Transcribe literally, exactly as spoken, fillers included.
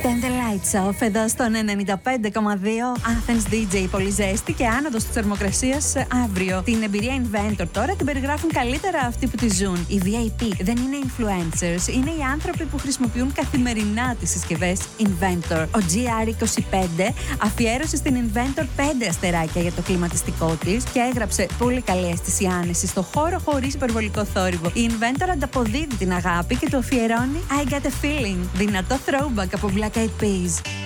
Turn the lights off εδώ στον ενενήντα πέντε κόμμα δύο Athens ντι τζέι. Πολύ ζέστη και άνοδος της θερμοκρασίας αύριο. Την εμπειρία Inventor τώρα την περιγράφουν καλύτερα αυτοί που τη ζουν. Οι βι άι πι δεν είναι influencers, είναι οι άνθρωποι που χρησιμοποιούν καθημερινά τις συσκευές Inventor. Ο τζι αρ είκοσι πέντε αφιέρωσε στην Inventor πέντε αστεράκια για το κλιματιστικό της και έγραψε πολύ καλή αίσθηση άνεση στο χώρο χωρίς υπερβολικό θόρυβο. Η Inventor ανταποδίδει την αγάπη και το αφιερώνει I got a feeling. Δυνατό throwback από Black Eyed Peas.